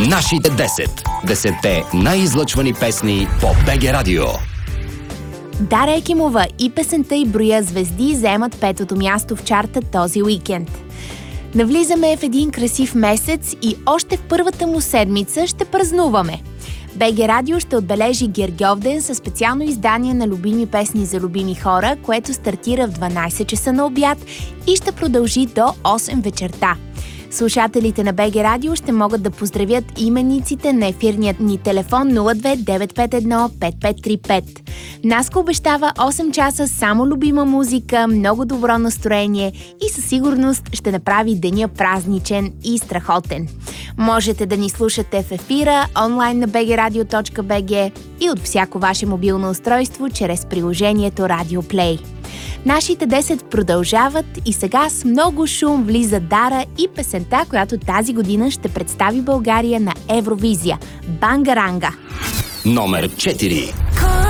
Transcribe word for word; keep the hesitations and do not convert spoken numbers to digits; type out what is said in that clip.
Нашите десет. Десетте най-излъчвани песни по БГ Радио. Дара Екимова и песента й "Броя звезди" заемат петото място в чарта този уикенд. Навлизаме в един красив месец и още в първата му седмица ще празнуваме. БГ Радио ще отбележи Гергьовден със специално издание на любими песни за любими хора, което стартира в дванайсет часа на обяд и ще продължи до осем вечерта. Слушателите на БГ Радио ще могат да поздравят имениците на ефирният ни телефон нула две девет пет едно пет пет три пет. Наско обещава осем часа само любима музика, много добро настроение и със сигурност ще направи деня празничен и страхотен. Можете да ни слушате в ефира, онлайн на би джи радио точка би джи и от всяко ваше мобилно устройство чрез приложението Radio Play. Нашите десет продължават и сега с много шум влиза Дара и песента, която тази година ще представи България на Евровизия – "Бангаранга". Номер четири.